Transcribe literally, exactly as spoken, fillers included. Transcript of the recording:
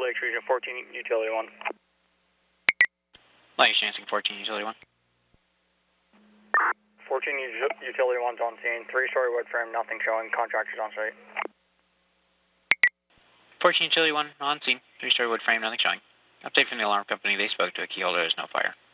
Lakes Region fourteen, Utility one. Lakes Lansing fourteen, Utility one. fourteen Utility one's on scene, three-story wood frame, nothing showing, contractors on site. fourteen Utility one on scene, three-story wood frame, nothing showing. Update from the alarm company, they spoke to a key holder, there's no fire.